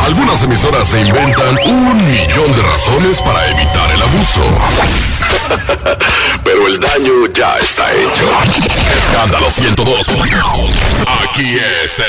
Algunas emisoras se inventan 1.000.000 de razones para evitar el abuso. Pero el daño ya está hecho. Escándalo 102. Aquí es